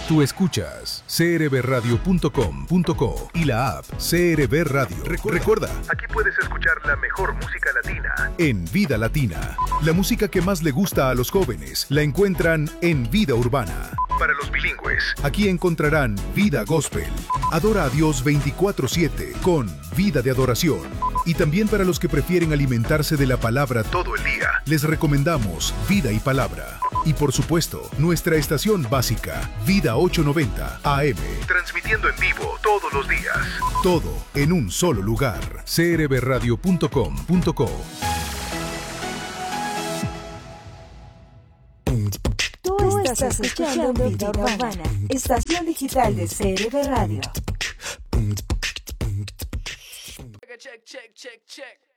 Tú escuchas crbradio.com.co y la app CRB Radio. Recuerda, aquí puedes escuchar la mejor música latina en Vida Latina. La música que más le gusta a los jóvenes la encuentran en Vida Urbana. Para los bilingües, aquí encontrarán Vida Gospel. Adora a Dios 24/7 con Vida de Adoración. Y también para los que prefieren alimentarse de la palabra todo el día, les recomendamos Vida y Palabra. Y por supuesto, nuestra estación básica, Vida 890 AM, transmitiendo en vivo todos los días. Todo en un solo lugar. crbradio.com.co. Tú estás escuchando Vida Urbana, estación digital de CRB Radio. Check.